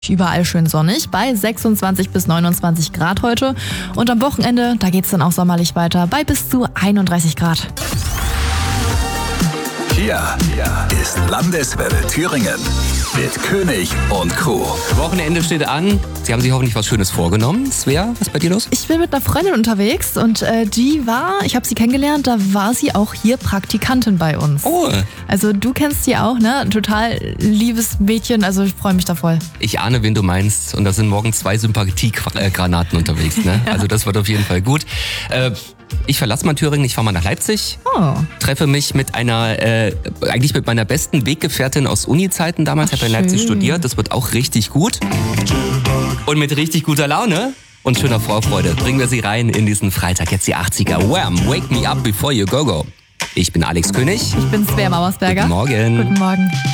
Überall schön sonnig, bei 26 bis 29 Grad heute. Und am Wochenende, da geht's dann auch sommerlich weiter, bei bis zu 31 Grad. Hier ist Landeswelle Thüringen mit König und Crew. Wochenende steht an. Sie haben sich hoffentlich was Schönes vorgenommen. Svea, was ist bei dir los? Ich bin mit einer Freundin unterwegs und ich habe sie kennengelernt, da war sie auch hier Praktikantin bei uns. Oh. Also du kennst sie auch, ne? Ein total liebes Mädchen, also ich freue mich da voll. Ich ahne, wen du meinst. Und da sind morgen 2 Sympathiegranaten unterwegs. Ne? Ja. Also das wird auf jeden Fall gut. Ich verlasse mal Thüringen, ich fahre mal nach Leipzig. Oh. Treffe mich mit eigentlich mit meiner besten Weggefährtin aus Uni-Zeiten damals. Ich habe in Leipzig studiert. Das wird auch richtig gut. Und mit richtig guter Laune und schöner Vorfreude bringen wir sie rein in diesen Freitag. Jetzt die 80er. Wham! Wake me up before you go. Ich bin Alex König. Ich bin Svea Mauersberger. Guten Morgen. Guten Morgen.